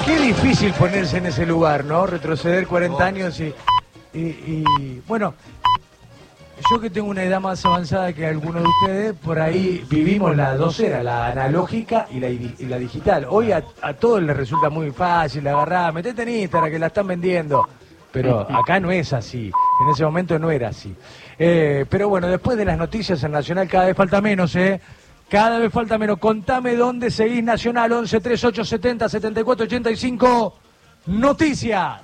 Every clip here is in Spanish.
Qué difícil ponerse en ese lugar, ¿no? Retroceder 40 años y bueno, yo que tengo una edad más avanzada que algunos de ustedes, por ahí vivimos las dos eras, la analógica y la digital. Hoy a todos les resulta muy fácil agarrar, metete en Instagram que la están vendiendo. Pero acá no es así, en ese momento no era así. Pero bueno, después de las noticias en Nacional cada vez falta menos, cada vez falta menos. Contame dónde seguís Nacional, 11 38 70 74 85. Noticias.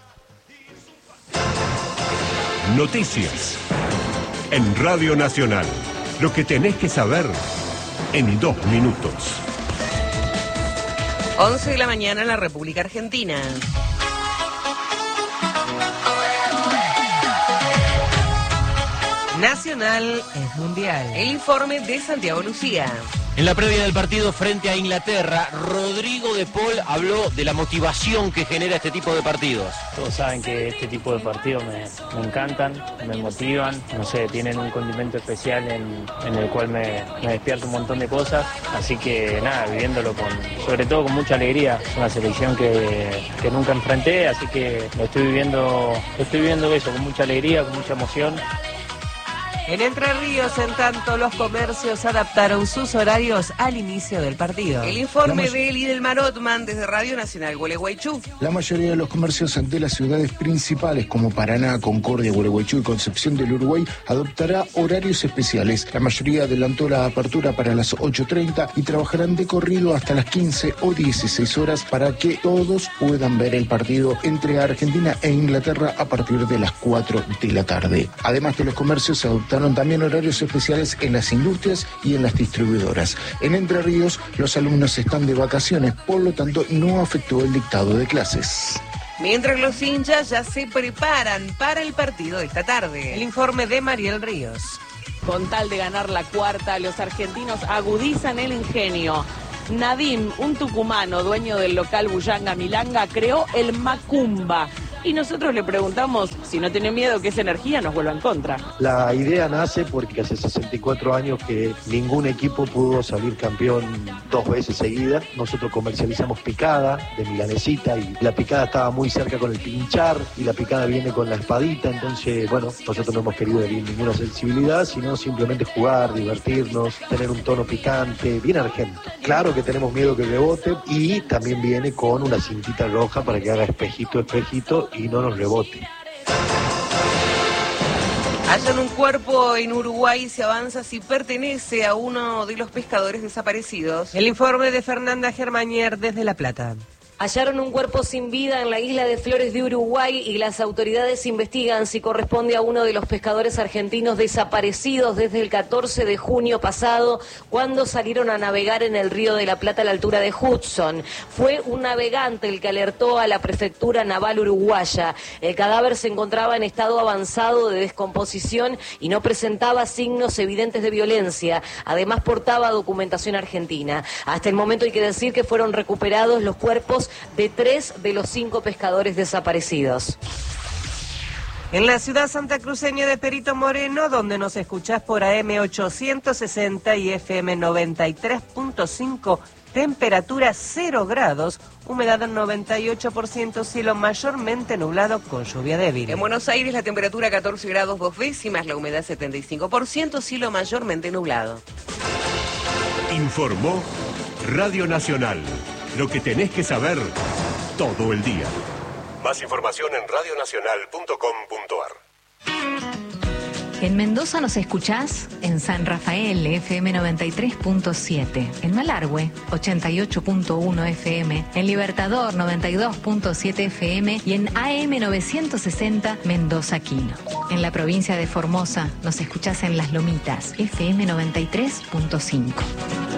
Noticias. En Radio Nacional. Lo que tenés que saber en 2 minutos. 11 de la mañana en la República Argentina. Nacional es mundial. El informe de Santiago Lucía. En la previa del partido frente a Inglaterra, Rodrigo de Paul habló de la motivación que genera este tipo de partidos. Todos saben que este tipo de partidos me encantan, me motivan, no sé, tienen un condimento especial en el cual me despierta un montón de cosas, así que nada, viviéndolo sobre todo con mucha alegría. Es una selección que nunca enfrenté, así que lo estoy viviendo eso con mucha alegría, con mucha emoción. En Entre Ríos, en tanto, los comercios adaptaron sus horarios al inicio del partido. El informe de Lidelmar Ottman desde Radio Nacional Gualeguaychú. La mayoría de los comercios de las ciudades principales como Paraná, Concordia, Gualeguaychú y Concepción del Uruguay adoptará horarios especiales. La mayoría adelantó la apertura para las 8:30 y trabajarán de corrido hasta las 15 o 16 horas para que todos puedan ver el partido entre Argentina e Inglaterra a partir de las 4 de la tarde. Además de los comercios, adoptaron también horarios especiales en las industrias y en las distribuidoras. En Entre Ríos, los alumnos están de vacaciones, por lo tanto no afectó el dictado de clases. Mientras los hinchas ya se preparan para el partido de esta tarde. El informe de Mariel Ríos. Con tal de ganar la cuarta, los argentinos agudizan el ingenio. Nadim, un tucumano, dueño del local Bullanga Milanga, creó el Macumba. Y nosotros le preguntamos si no tiene miedo que esa energía nos vuelva en contra. La idea nace porque hace 64 años que ningún equipo pudo salir campeón 2 veces seguidas. Nosotros comercializamos picada de milanesita y la picada estaba muy cerca con el pinchar y la picada viene con la espadita. Entonces, bueno, nosotros no hemos querido herir ninguna sensibilidad, sino simplemente jugar, divertirnos, tener un tono picante, bien argento. Claro que tenemos miedo que rebote y también viene con una cintita roja para que haga espejito y no nos rebote. Hallan un cuerpo en Uruguay, se avanza si pertenece a uno de los pescadores desaparecidos. El informe de Fernanda Germanier desde La Plata. Hallaron un cuerpo sin vida en la isla de Flores de Uruguay y las autoridades investigan si corresponde a uno de los pescadores argentinos desaparecidos desde el 14 de junio pasado, cuando salieron a navegar en el río de la Plata a la altura de Hudson. Fue un navegante el que alertó a la Prefectura Naval Uruguaya. El cadáver se encontraba en estado avanzado de descomposición y no presentaba signos evidentes de violencia. Además, portaba documentación argentina. Hasta el momento hay que decir que fueron recuperados los cuerpos de 3 de los 5 pescadores desaparecidos. En la ciudad santacruceña de Perito Moreno, donde nos escuchás por AM 860 y FM 93.5, temperatura 0 grados, humedad del 98%, cielo mayormente nublado con lluvia débil. En Buenos Aires la temperatura 14 grados 2 décimas, la humedad 75%, cielo mayormente nublado. Informó Radio Nacional. Lo que tenés que saber todo el día. Más información en radionacional.com.ar. En Mendoza nos escuchás en San Rafael, FM 93.7, en Malargüe, 88.1 FM, en Libertador, 92.7 FM y en AM 960, Mendoza Quino. En la provincia de Formosa nos escuchás en Las Lomitas, FM 93.5.